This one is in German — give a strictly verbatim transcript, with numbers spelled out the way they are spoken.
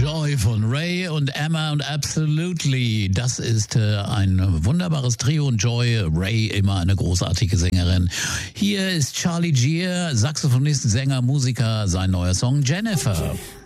Joy von Ray und Emma und Absolutely. Das ist äh, ein wunderbares Trio und Joy, Ray immer eine großartige Sängerin. Hier ist Charlie Gier, Saxophonist, Sänger, Musiker, sein neuer Song Jennifer.